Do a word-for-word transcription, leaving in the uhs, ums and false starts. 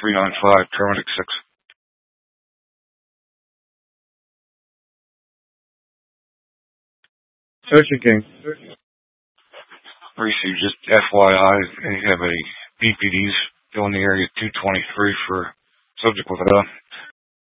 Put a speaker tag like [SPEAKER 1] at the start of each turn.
[SPEAKER 1] three nine five, paramedic six.
[SPEAKER 2] Searching King.
[SPEAKER 1] Received just F Y I, and you have a B P Ds still in the area two twenty-three for subject with a